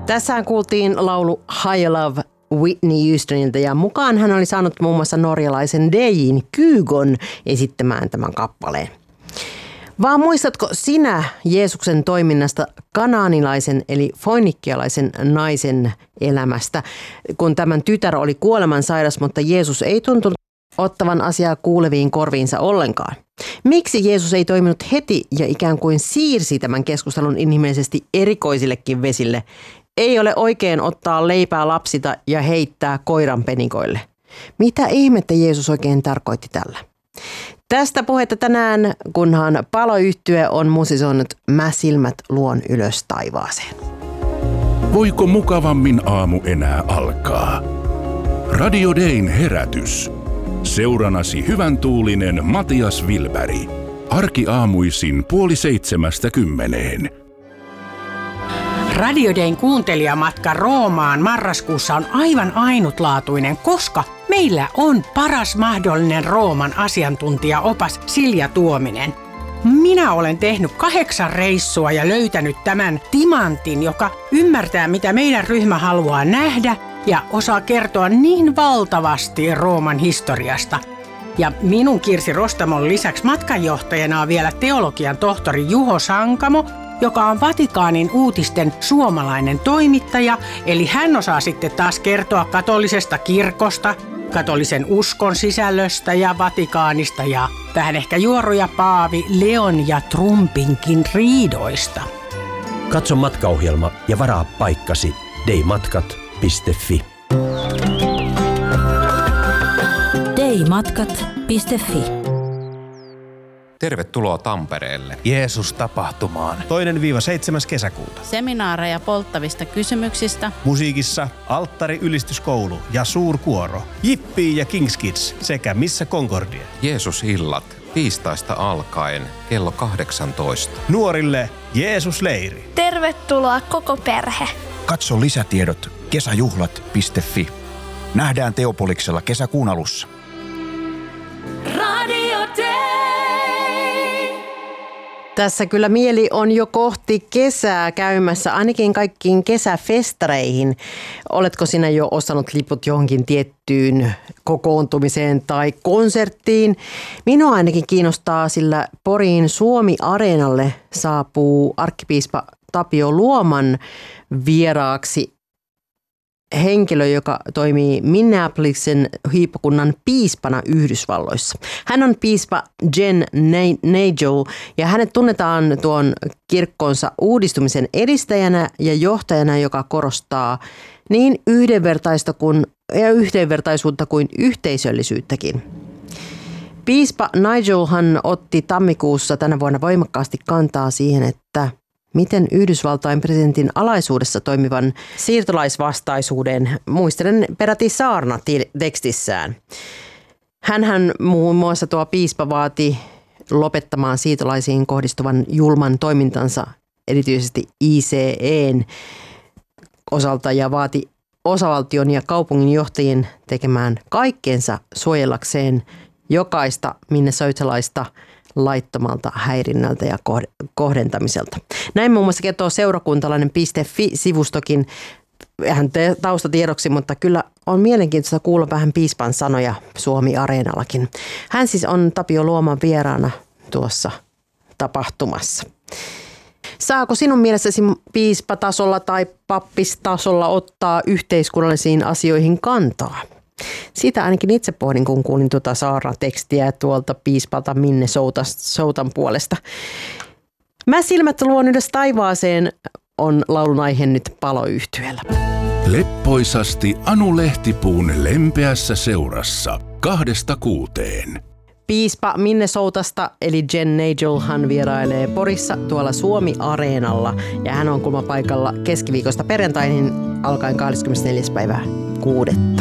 Tässähän kuultiin laulu High Love Whitney Houstonilta ja mukaan hän oli saanut muun muassa norjalaisen Deijin Kygon esittämään tämän kappaleen. Vaan muistatko sinä Jeesuksen toiminnasta kanaanilaisen eli foinikkialaisen naisen elämästä, kun tämän tytär oli kuolemansairas, mutta Jeesus ei tuntunut ottavan asiaa kuuleviin korviinsa ollenkaan? Miksi Jeesus ei toiminut heti ja ikään kuin siirsi tämän keskustelun inhimillisesti erikoisillekin vesille? Ei ole oikein ottaa leipää lapsilta ja heittää koiran penikoille. Mitä ihmettä Jeesus oikein tarkoitti tällä? Tästä puhetta tänään, kunhan Paloyhtye on musisoinut Mä silmät luon ylös taivaaseen. Voiko mukavammin aamu enää alkaa? Radio Dayn herätys. Seuranasi hyvän tuulinen Matias Wilberg. Arkiaamuisin 6:30. Radio Dayn kuuntelijamatka Roomaan marraskuussa on aivan ainutlaatuinen, koska meillä on paras mahdollinen Rooman asiantuntijaopas Silja Tuominen. Minä olen tehnyt 8 reissua ja löytänyt tämän timantin, joka ymmärtää, mitä meidän ryhmä haluaa nähdä ja osaa kertoa niin valtavasti Rooman historiasta. Ja minun Kirsi Rostamon lisäksi matkanjohtajana on vielä teologian tohtori Juho Sankamo, joka on Vatikaanin uutisten suomalainen toimittaja, eli hän osaa sitten taas kertoa katolisesta kirkosta, katolisen uskon sisällöstä ja Vatikaanista ja vähän ehkä juoruja Paavi Leon ja Trumpinkin riidoista. Katso matkaohjelma ja varaa paikkasi daymatkat.fi. daymatkat.fi. Tervetuloa Tampereelle. Jeesus-tapahtumaan. 2-7. kesäkuuta. Seminaareja polttavista kysymyksistä. Musiikissa Alttari-ylistyskoulu ja suurkuoro. Jippii ja Kings Kids sekä Missä Concordia. Jeesus-illat tiistaista alkaen kello 18. Nuorille Jeesus-leiri. Tervetuloa koko perhe. Katso lisätiedot kesäjuhlat.fi. Nähdään Teopoliksella kesäkuun alussa. Radio Day. Tässä kyllä mieli on jo kohti kesää käymässä, ainakin kaikkiin kesäfestareihin. Oletko sinä jo ostanut liput johonkin tiettyyn kokoontumiseen tai konserttiin? Minua ainakin kiinnostaa, sillä Poriin Suomi-areenalle saapuu arkkipiispa Tapio Luoman vieraaksi henkilö, joka toimii Minneapolisen hiippakunnan piispana Yhdysvalloissa. Hän on piispa Jen Nagel ja hänet tunnetaan tuon kirkkonsa uudistumisen edistäjänä ja johtajana, joka korostaa niin yhdenvertaisuutta kuin yhteisöllisyyttäkin. Piispa Nigelhan otti tammikuussa tänä vuonna voimakkaasti kantaa siihen, että miten Yhdysvaltain presidentin alaisuudessa toimivan siirtolaisvastaisuuden muistelen peräti saarnatekstissään. Hänhän muun muassa tuo piispa vaati lopettamaan siirtolaisiin kohdistuvan julman toimintansa erityisesti ICE:n osalta ja vaati osavaltion ja kaupungin johtajien tekemään kaikkensa suojellakseen jokaista minnesotalaista laittomalta häirinnältä ja kohdentamiselta. Näin muun muassa kertoo seurakuntalainen.fi-sivustokin vähän taustatiedoksi, mutta kyllä on mielenkiintoista kuulla vähän piispan sanoja Suomi-areenallakin. Hän siis on Tapio Luoman vieraana tuossa tapahtumassa. Saako sinun mielessäsi piispatasolla tai pappistasolla ottaa yhteiskunnallisiin asioihin kantaa? Sitä ainakin itse pohdin, kun kuulin tuota saarnatekstiä tuolta piispalta Minnesotan puolesta. Mä silmät luon ylös taivaaseen on laulun aihe nyt Paloyhtyeellä. Leppoisasti Anu Lehtipuun lempeässä seurassa 2-6. Piispa Minnesotasta eli Jen Nagelhan vierailee Porissa tuolla Suomi-areenalla ja hän on kulmapaikalla keskiviikosta perjantaihin alkaen 24. päivää 6.